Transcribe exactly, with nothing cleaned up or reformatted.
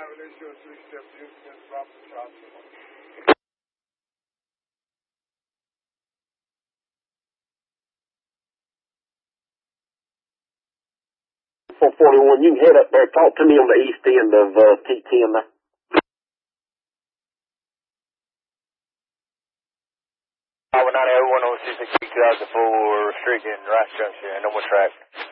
having an issue with three-step Houston, drop the shot. four forty-one, you can head up there. Talk to me on the east end of uh, T ten. one nine oh one oh six six two thousand four, restricting right junction, no more traffic.